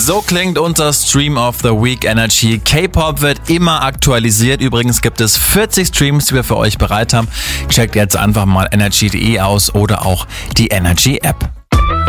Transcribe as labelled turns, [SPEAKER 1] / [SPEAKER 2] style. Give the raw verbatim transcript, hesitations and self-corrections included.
[SPEAKER 1] So klingt unser Stream of the Week Energy. K-Pop wird immer aktualisiert. Übrigens gibt es vierzig Streams, die wir für euch bereit haben. Checkt jetzt einfach mal energy punkt de aus oder auch die Energy App.